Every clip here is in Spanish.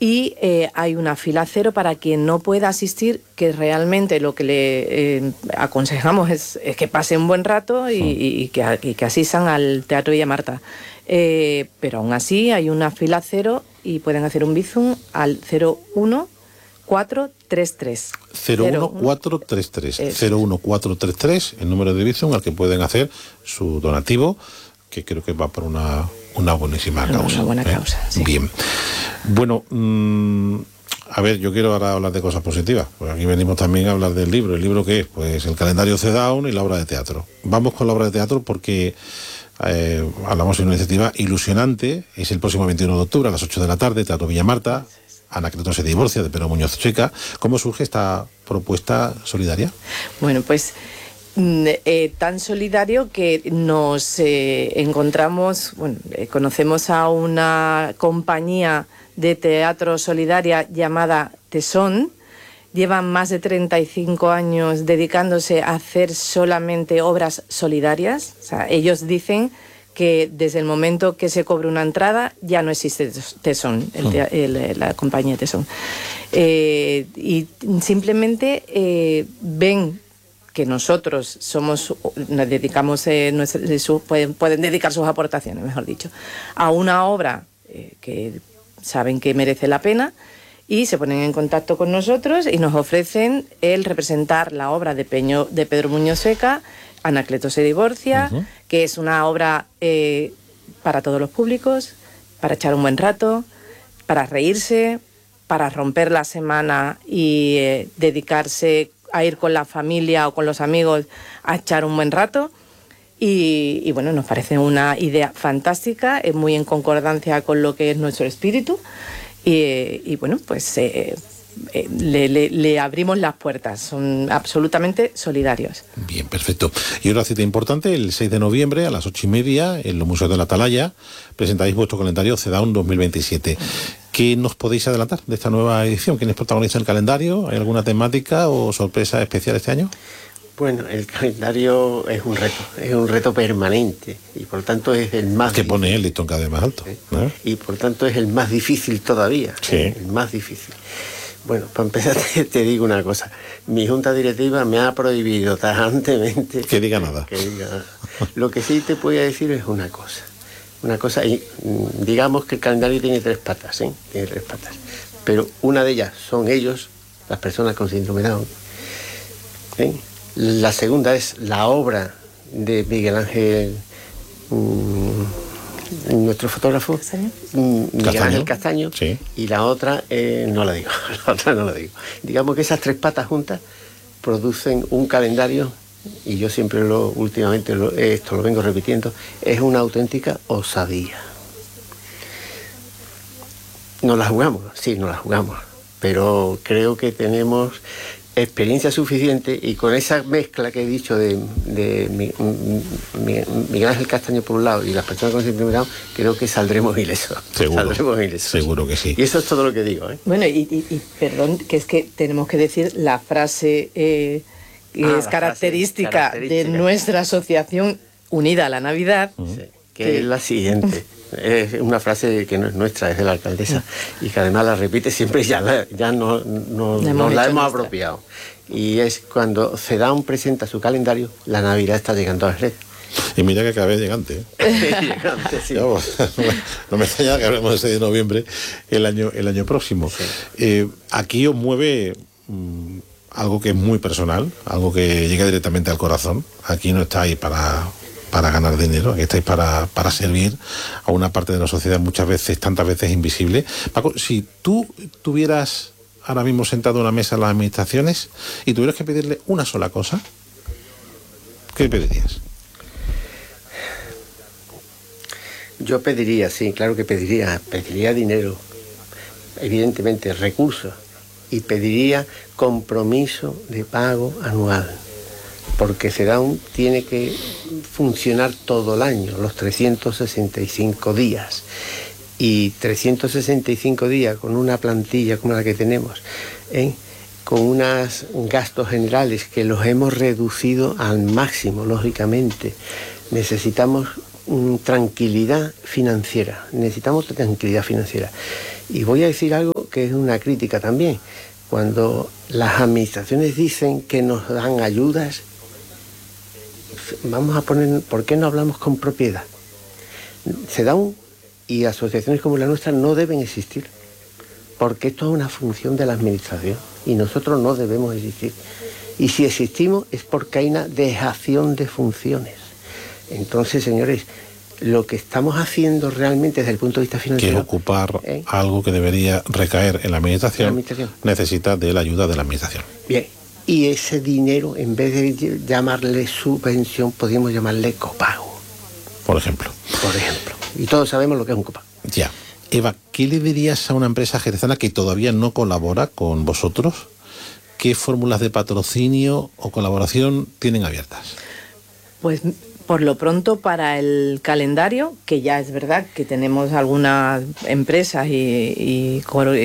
Y hay una fila cero para quien no pueda asistir, que realmente lo que le aconsejamos es que pase un buen rato y que asistan al Teatro Villa Marta. Pero aún así hay una fila cero y pueden hacer un bizum al 01433. 01433. 01433, el número de bizum al que pueden hacer su donativo, que creo que va por una buenísima causa. Una buena causa, sí. Bien. Bueno, a ver, yo quiero ahora hablar de cosas positivas, porque aquí venimos también a hablar del libro. ¿El libro qué es? Pues el calendario CEDAW y la obra de teatro. Vamos con la obra de teatro porque hablamos de una iniciativa ilusionante. Es el próximo 21 de octubre a las 8 de la tarde, Teatro Villa Marta. Anacleto se divorcia, de Pedro Muñoz Seca. ¿Cómo surge esta propuesta solidaria? Bueno, pues tan solidario que nos encontramos, conocemos a una compañía de teatro solidaria llamada Tesón. Llevan más de 35 años dedicándose a hacer solamente obras solidarias. O sea, ellos dicen que desde el momento que se cobra una entrada ya no existe Tesón, la compañía Tesón. Y simplemente ven que nosotros nos dedicamos, pueden dedicar sus aportaciones, mejor dicho, a una obra que saben que merece la pena, y se ponen en contacto con nosotros y nos ofrecen el representar la obra de Pedro Muñoz Seca, Anacleto se divorcia, que es una obra para todos los públicos, para echar un buen rato, para reírse, para romper la semana y dedicarse a ir con la familia o con los amigos a echar un buen rato. Y bueno, nos parece una idea fantástica, es muy en concordancia con lo que es nuestro espíritu. Y bueno, pues le abrimos las puertas, son absolutamente solidarios. Bien, perfecto. Y otra cita importante, el 6 de noviembre a las 8:30 en los Museos de la Atalaya presentáis vuestro calendario CEDAW 2027. ¿Qué nos podéis adelantar de esta nueva edición? ¿Quiénes protagonizan el calendario? ¿Hay alguna temática o sorpresa especial este año? Bueno, el calendario es un reto permanente y por tanto es el más que pone el listón cada vez más alto, ¿no? Y por tanto es el más difícil todavía, sí. El más difícil. Bueno, para empezar te digo una cosa, mi junta directiva me ha prohibido tajantemente que diga nada. Lo que sí te voy a decir es una cosa, y digamos que el calendario tiene tres patas, pero una de ellas son ellos, las personas con síndrome Down, ¿sí? La segunda es la obra de Miguel Ángel, nuestro fotógrafo, Miguel Ángel Castaño, sí. Y la otra no la digo. Digamos que esas tres patas juntas producen un calendario, y yo siempre últimamente esto lo vengo repitiendo, es una auténtica osadía. Nos la jugamos, pero creo que tenemos experiencia suficiente, y con esa mezcla que he dicho de Miguel Ángel Castaño por un lado y las personas con síndrome Down, creo que saldremos ilesos. Seguro que sí. Y eso es todo lo que digo, ¿eh? Bueno, y perdón, que es que tenemos que decir la frase que es característica de nuestra asociación unida a la Navidad. Sí, que es la siguiente. Es una frase que no es nuestra, es de la alcaldesa, y que además la repite siempre, ya nos la hemos apropiado. Y es cuando CEDAW presenta su calendario, la Navidad está llegando a Jerez. Y mira que cada vez llegante, Llegante, sí. No me extraña que hablemos el 6 de noviembre el año próximo. Sí. Aquí os mueve algo que es muy personal, algo que llega directamente al corazón. Aquí no estáis para ganar dinero, aquí estáis para servir a una parte de la sociedad tantas veces invisible. Paco, si tú tuvieras ahora mismo sentado en una mesa en las administraciones y tuvieras que pedirle una sola cosa, ¿qué pedirías? Yo pediría, sí, claro que pediría dinero, evidentemente recursos, y pediría compromiso de pago anual. Porque CEDAW tiene que funcionar todo el año, los 365 días. Y 365 días con una plantilla como la que tenemos, con unos gastos generales que los hemos reducido al máximo, lógicamente. Necesitamos tranquilidad financiera. Y voy a decir algo que es una crítica también. Cuando las administraciones dicen que nos dan ayudas, vamos a poner, ¿por qué no hablamos con propiedad? Se dan, y asociaciones como la nuestra no deben existir, porque esto es una función de la administración y nosotros no debemos existir. Y si existimos es porque hay una dejación de funciones. Entonces, señores, lo que estamos haciendo realmente desde el punto de vista financiero... Que ocupar algo que debería recaer en la administración, necesita de la ayuda de la administración. Bien, y ese dinero, en vez de llamarle subvención, podríamos llamarle copago. Por ejemplo. Por ejemplo. Y todos sabemos lo que es un copago. Ya. Eva, ¿qué le dirías a una empresa jerezana que todavía no colabora con vosotros? ¿Qué fórmulas de patrocinio o colaboración tienen abiertas? Pues por lo pronto para el calendario, que ya es verdad que tenemos algunas empresas y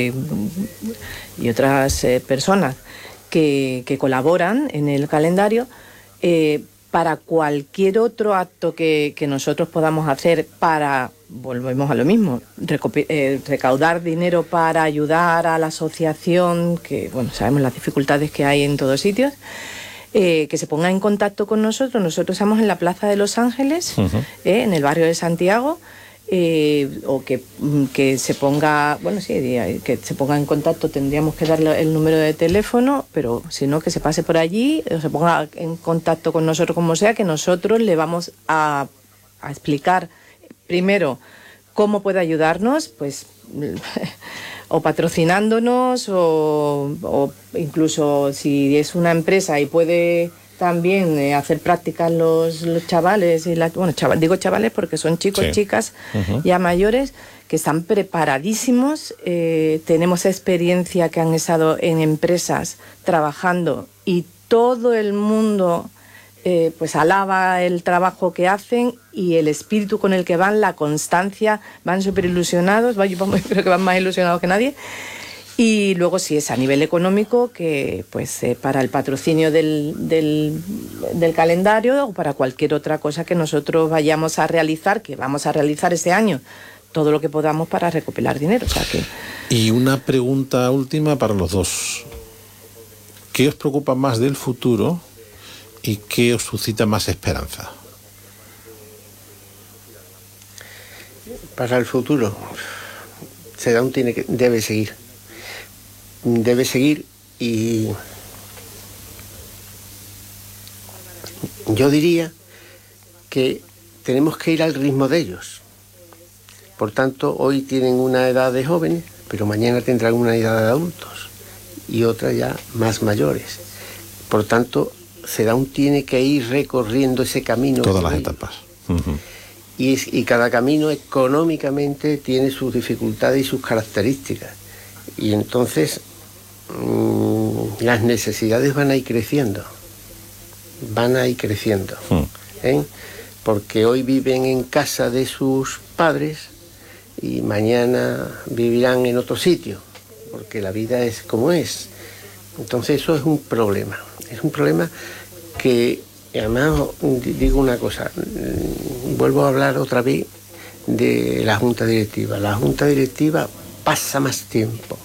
otras personas que colaboran en el calendario, para cualquier otro acto que nosotros podamos hacer para, volvemos a lo mismo, recaudar dinero para ayudar a la asociación, que bueno, sabemos las dificultades que hay en todos sitios, que se ponga en contacto con nosotros. Nosotros estamos en la Plaza de Los Ángeles, en el barrio de Santiago, o que se ponga, bueno, sí, que se ponga en contacto. Tendríamos que darle el número de teléfono, pero si no, que se pase por allí o se ponga en contacto con nosotros, como sea, que nosotros le vamos a explicar primero cómo puede ayudarnos, pues o patrocinándonos o incluso si es una empresa y puede también hacer prácticas los chavales y digo chavales porque son chicos, sí, chicas ya mayores que están preparadísimos. Tenemos experiencia que han estado en empresas trabajando y todo el mundo pues alaba el trabajo que hacen y el espíritu con el que van, la constancia, van súper ilusionados, yo creo que van más ilusionados que nadie. Y luego si es a nivel económico, que pues para el patrocinio del calendario o para cualquier otra cosa que nosotros vayamos a realizar, que vamos a realizar este año, todo lo que podamos para recopilar dinero. O sea que... Y una pregunta última para los dos. ¿Qué os preocupa más del futuro y qué os suscita más esperanza? Para el futuro, SEDAUN debe seguir. Debe seguir y yo diría que tenemos que ir al ritmo de ellos. Por tanto, hoy tienen una edad de jóvenes, pero mañana tendrán una edad de adultos y otra ya más mayores. Por tanto, SEDAUN tiene que ir recorriendo ese camino. Todas las etapas. Y cada camino económicamente tiene sus dificultades y sus características. Y entonces las necesidades van a ir creciendo. Porque hoy viven en casa de sus padres y mañana vivirán en otro sitio, porque la vida es como es. Entonces eso es un problema. Es un problema que, además, digo una cosa, vuelvo a hablar otra vez de la Junta Directiva. La Junta Directiva pasa más tiempo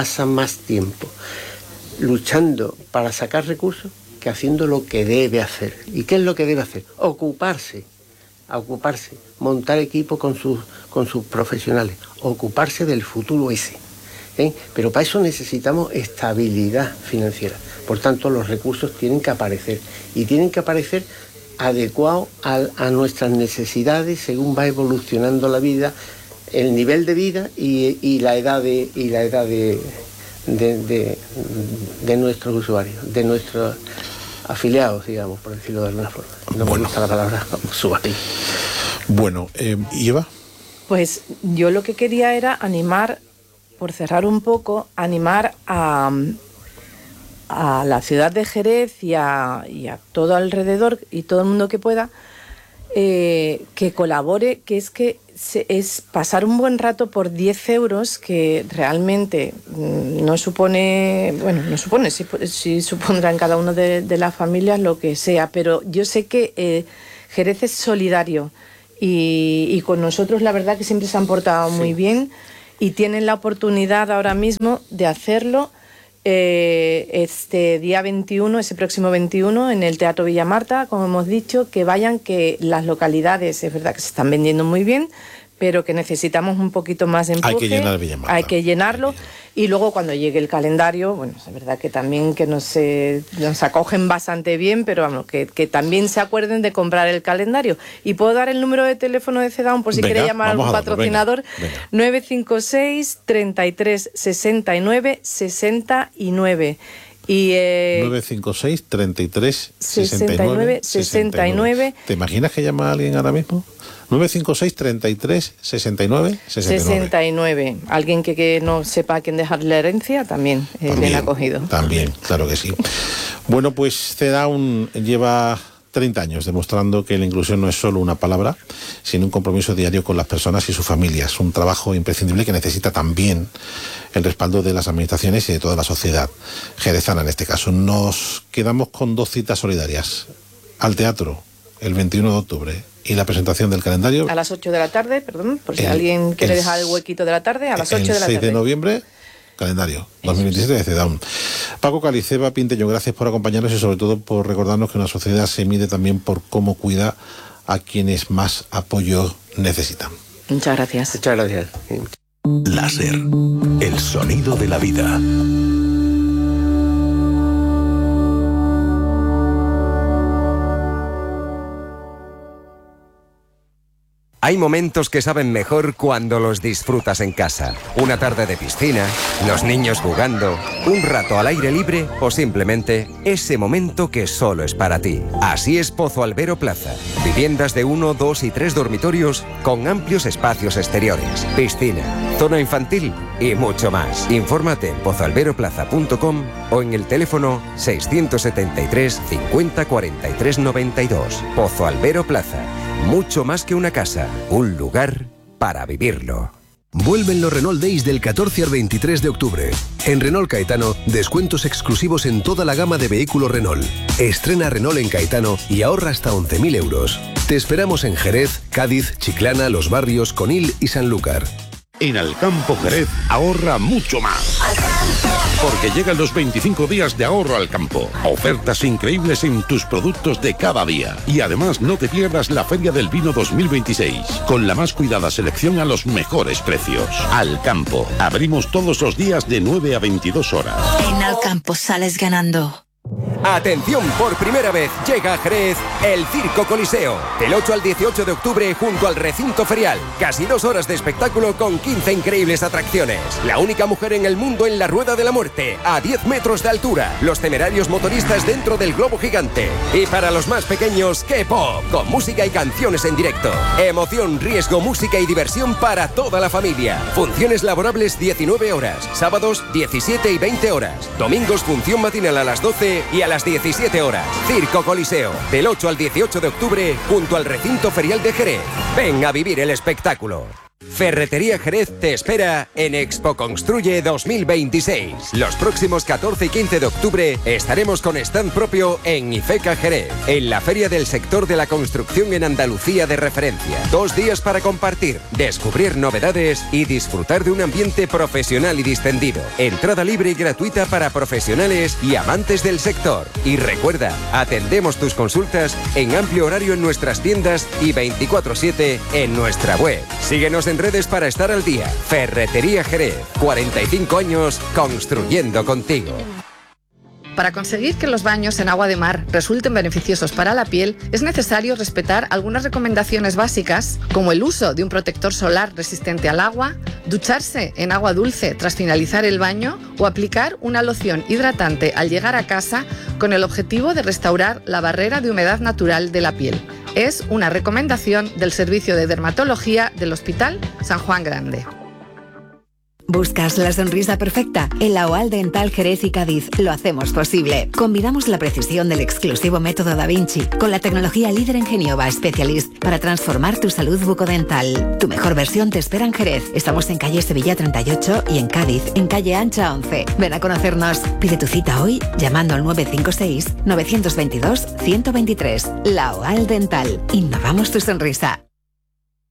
luchando para sacar recursos que haciendo lo que debe hacer. ¿Y qué es lo que debe hacer? Ocuparse, montar equipo con sus profesionales, ocuparse del futuro ese. Pero para eso necesitamos estabilidad financiera. Por tanto, los recursos tienen que aparecer y tienen que aparecer adecuados a nuestras necesidades según va evolucionando la vida, el nivel de vida y la edad de nuestros usuarios, de nuestros afiliados, digamos, por decirlo de alguna forma. No me gusta la palabra usuario. Bueno, ¿y Eva? Pues yo lo que quería era animar, por cerrar un poco, animar a la ciudad de Jerez y a todo alrededor y todo el mundo que pueda, que colabore, que es pasar un buen rato por 10 euros, que realmente no supone, sí supondrá en cada uno de las familias lo que sea, pero yo sé que Jerez es solidario y con nosotros la verdad que siempre se han portado muy bien y tienen la oportunidad ahora mismo de hacerlo este día 21, ese próximo 21, en el Teatro Villa Marta, como hemos dicho, que vayan, que las localidades, es verdad que se están vendiendo muy bien, pero que necesitamos un poquito más de empuje. Hay que llenar Villa Marta. Hay que llenarlo. Y luego cuando llegue el calendario, bueno, es verdad que también que nos acogen bastante bien, pero vamos, que también se acuerden de comprar el calendario. Y puedo dar el número de teléfono de CEDAW por si quiere llamar a algún patrocinador. Venga. 956 33 69 69. Y 956 33 69 69. ¿Te imaginas que llama a alguien ahora mismo? 956 33 69 69. Alguien que no sepa a quién dejar la herencia también bien acogido. También, claro que sí. Bueno, pues CEDAW lleva 30 años demostrando que la inclusión no es solo una palabra, sino un compromiso diario con las personas y sus familias. Un trabajo imprescindible que necesita también el respaldo de las administraciones y de toda la sociedad jerezana en este caso. Nos quedamos con 2 citas solidarias. Al teatro, el 21 de octubre, y la presentación del calendario. A las 8 de la tarde, perdón, por si alguien quiere dejar el huequito de la tarde, a las 8 de la tarde. El 6 de noviembre, calendario 2027 de CEDAW. Paco Caliceba Pinteño, gracias por acompañarnos y sobre todo por recordarnos que una sociedad se mide también por cómo cuida a quienes más apoyo necesitan. Muchas gracias. Muchas gracias. Láser, el sonido de la vida. Hay momentos que saben mejor cuando los disfrutas en casa. Una tarde de piscina, los niños jugando, un rato al aire libre o simplemente ese momento que solo es para ti. Así es Pozo Albero Plaza. Viviendas de 1, 2 y 3 dormitorios con amplios espacios exteriores, piscina, zona infantil y mucho más. Infórmate en pozoalberoplaza.com o en el teléfono 673 50 43 92. Pozo Albero Plaza. Mucho más que una casa, un lugar para vivirlo. Vuelven los Renault Days del 14 al 23 de octubre. En Renault Caetano, descuentos exclusivos en toda la gama de vehículos Renault. Estrena Renault en Caetano y ahorra hasta 11.000 euros. Te esperamos en Jerez, Cádiz, Chiclana, Los Barrios, Conil y Sanlúcar. En Alcampo Jerez ahorra mucho más. Porque llegan los 25 días de ahorro al campo. Ofertas increíbles en tus productos de cada día. Y además no te pierdas la Feria del Vino 2026. Con la más cuidada selección a los mejores precios. Alcampo. Abrimos todos los días de 9 a 22 horas. En Alcampo sales ganando. Atención, por primera vez llega a Jerez el Circo Coliseo. Del 8 al 18 de octubre junto al recinto ferial. Casi 2 horas de espectáculo con 15 increíbles atracciones. La única mujer en el mundo en la Rueda de la Muerte, a 10 metros de altura. Los temerarios motoristas dentro del globo gigante. Y para los más pequeños, K-pop, con música y canciones en directo. Emoción, riesgo, música y diversión para toda la familia. Funciones laborables 19 horas. Sábados 17 y 20 horas. Domingos función matinal a las 12 y a las 17 horas. Circo Coliseo, del 8 al 18 de octubre, junto al recinto ferial de Jerez. Ven a vivir el espectáculo. Ferretería Jerez te espera en Expo Construye 2026. Los próximos 14 y 15 de octubre estaremos con stand propio en IFECA Jerez, en la feria del sector de la construcción en Andalucía de referencia. 2 días para compartir, descubrir novedades y disfrutar de un ambiente profesional y distendido. Entrada libre y gratuita para profesionales y amantes del sector. Y recuerda, atendemos tus consultas en amplio horario en nuestras tiendas y 24/7 en nuestra web. Síguenos en redes para estar al día. Ferretería Jerez, 45 años construyendo contigo. Para conseguir que los baños en agua de mar resulten beneficiosos para la piel, es necesario respetar algunas recomendaciones básicas, como el uso de un protector solar resistente al agua, ducharse en agua dulce tras finalizar el baño o aplicar una loción hidratante al llegar a casa con el objetivo de restaurar la barrera de humedad natural de la piel. Es una recomendación del Servicio de Dermatología del Hospital San Juan Grande. ¿Buscas la sonrisa perfecta? En la OAL Dental Jerez y Cádiz lo hacemos posible. Combinamos la precisión del exclusivo método Da Vinci con la tecnología líder en Geniova Specialist para transformar tu salud bucodental. Tu mejor versión te espera en Jerez. Estamos en calle Sevilla 38 y en Cádiz, en calle Ancha 11. Ven a conocernos. Pide tu cita hoy llamando al 956 922 123. La OAL Dental. Innovamos tu sonrisa.